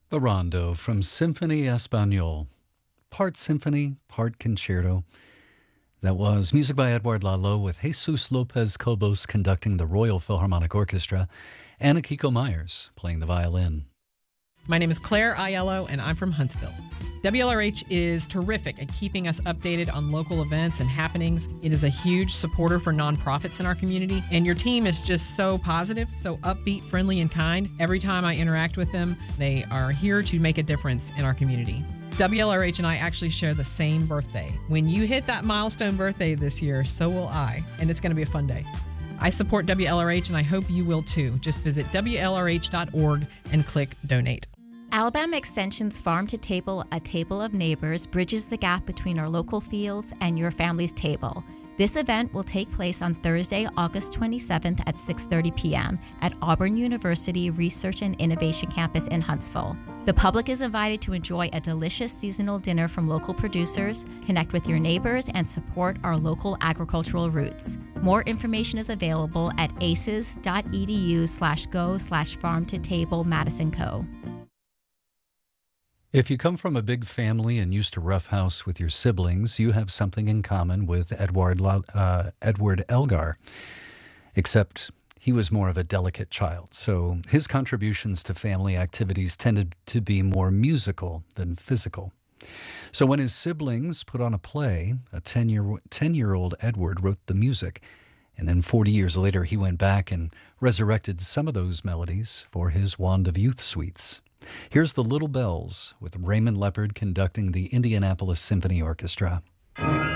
The Rondo from Symphony Espagnole. Part symphony, part concerto. That was music by Edouard Lalo with Jesus Lopez Cobos conducting the Royal Philharmonic Orchestra and Akiko Myers playing the violin. My name is Claire Aiello, and I'm from Huntsville. WLRH is terrific at keeping us updated on local events and happenings. It is a huge supporter for nonprofits in our community, and your team is just so positive, so upbeat, friendly, and kind. Every time I interact with them, they are here to make a difference in our community. WLRH and I actually share the same birthday. When you hit that milestone birthday this year, so will I, and it's going to be a fun day. I support WLRH, and I hope you will too. Just visit WLRH.org and click Donate. Alabama Extension's Farm to Table, a table of neighbors, bridges the gap between our local fields and your family's table. This event will take place on Thursday, August 27th at 6:30 p.m. at Auburn University Research and Innovation Campus in Huntsville. The public is invited to enjoy a delicious seasonal dinner from local producers, connect with your neighbors, and support our local agricultural roots. More information is available at aces.edu/go/farm-to-table Madison Co. If you come from a big family and used to roughhouse with your siblings, you have something in common with Edward Elgar, except he was more of a delicate child, so his contributions to family activities tended to be more musical than physical. So when his siblings put on a play, a 10-year-old Edward wrote the music, and then 40 years later he went back and resurrected some of those melodies for his Wand of Youth suites. Here's the Little Bells with Raymond Leppard conducting the Indianapolis Symphony Orchestra.